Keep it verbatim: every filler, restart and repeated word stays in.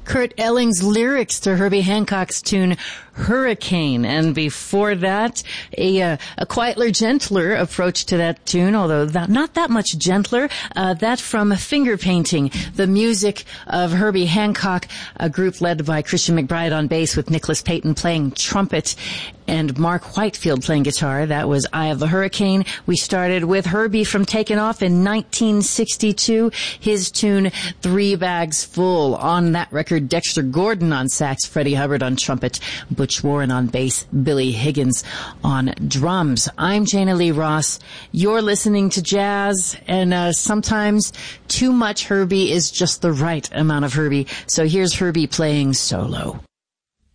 Kurt Elling's lyrics to Herbie Hancock's tune Hurricane. And before that, a, uh, a quietly gentler approach to that tune, although that, not that much gentler, uh, that from Finger Painting, the music of Herbie Hancock, a group led by Christian McBride on bass with Nicholas Payton playing trumpet and Mark Whitefield playing guitar. That was Eye of the Hurricane. We started with Herbie from Taken Off in nineteen sixty-two. His tune, Three Bags Full. On that record, Dexter Gordon on sax, Freddie Hubbard on trumpet, Butch Warren on bass, Billy Higgins on drums. I'm Jana Lee Ross. You're listening to jazz, and uh, sometimes too much Herbie is just the right amount of Herbie. So here's Herbie playing solo.